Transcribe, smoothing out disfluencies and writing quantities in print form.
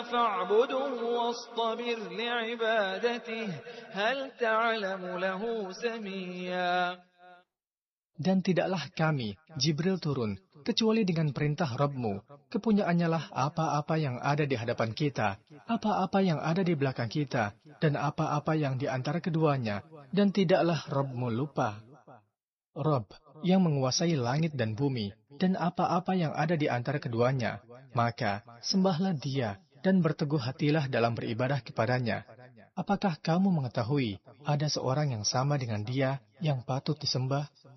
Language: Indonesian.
فاعبده واصطبر لعبادته هل تعلم له سميا. Dan tidaklah kami, Jibril turun, kecuali dengan perintah Rabb-Mu. Kepunyaannya lah apa-apa yang ada di hadapan kita, apa-apa yang ada di belakang kita, dan apa-apa yang di antara keduanya. Dan tidaklah Rabb-Mu lupa. Rabb yang menguasai langit dan bumi, dan apa-apa yang ada di antara keduanya. Maka, sembahlah Dia, dan berteguh hatilah dalam beribadah kepadanya. Apakah kamu mengetahui, ada seorang yang sama dengan Dia, yang patut disembah?